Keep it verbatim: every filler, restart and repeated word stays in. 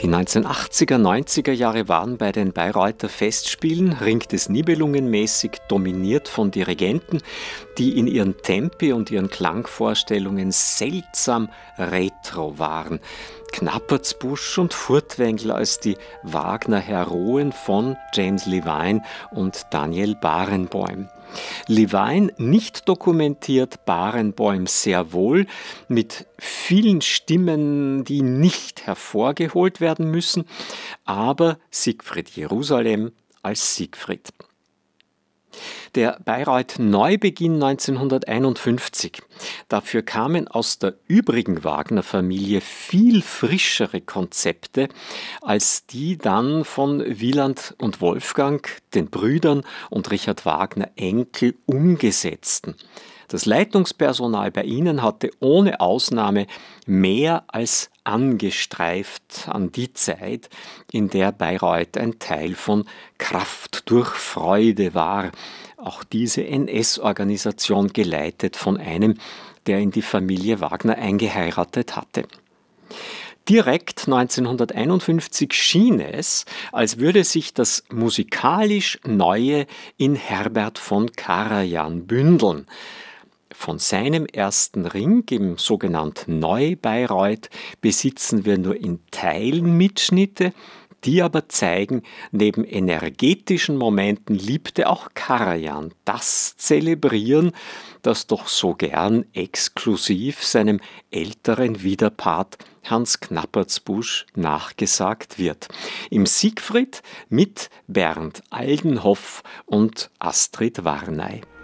Die neunzehnhundertachtziger, neunziger Jahre waren bei den Bayreuther Festspielen Ring des Nibelungen mäßig dominiert von Dirigenten, die in ihren Tempi und ihren Klangvorstellungen seltsam retro waren. Knappertsbusch und Furtwängler als die Wagner-Heroen von James Levine und Daniel Barenboim. Levine nicht dokumentiert, Barenboim sehr wohl, mit vielen Stimmen, die nicht hervorgeholt werden müssen, aber Siegfried Jerusalem als Siegfried. Der Bayreuth-Neubeginn neunzehnhunderteinundfünfzig. Dafür kamen aus der übrigen Wagner-Familie viel frischere Konzepte als die dann von Wieland und Wolfgang, den Brüdern und Richard Wagner Enkel umgesetzten. Das Leitungspersonal bei ihnen hatte ohne Ausnahme mehr als angestreift an die Zeit, in der Bayreuth ein Teil von Kraft durch Freude war. Auch diese N S-Organisation geleitet von einem, der in die Familie Wagner eingeheiratet hatte. Direkt neunzehnhunderteinundfünfzig schien es, als würde sich das musikalisch Neue in Herbert von Karajan bündeln. Von seinem ersten Ring, im sogenannten Neu-Bayreuth, besitzen wir nur in Teilen Mitschnitte, die aber zeigen, neben energetischen Momenten liebte auch Karajan das Zelebrieren, das doch so gern exklusiv seinem älteren Widerpart Hans Knappertsbusch nachgesagt wird. Im Siegfried mit Bernd Aldenhoff und Astrid Warnay.